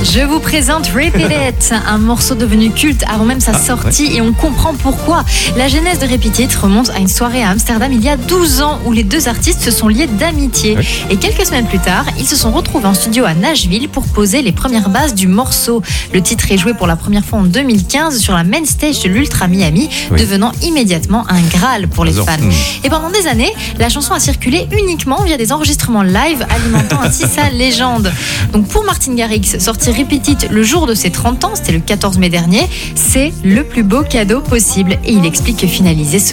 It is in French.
Je vous présente Repeat It, un morceau devenu culte avant même sa sortie et on comprend pourquoi. La genèse de Repeat It remonte à une soirée à Amsterdam il y a 12 ans où les deux artistes se sont liés d'amitié. Et quelques semaines plus tard, ils se sont retrouvés en studio à Nashville pour poser les premières bases du morceau. Le titre est joué pour la première fois en 2015 sur la main stage de l'Ultra Miami, devenant immédiatement un Graal pour les fans. Et pendant des années, la chanson a circulé uniquement via des enregistrements live, alimentant ainsi sa légende. Donc pour Martin Garrix, sortir Repeat It le jour de ses 30 ans, c'était le 14 mai dernier, c'est le plus beau cadeau possible. Et il explique que finaliser ce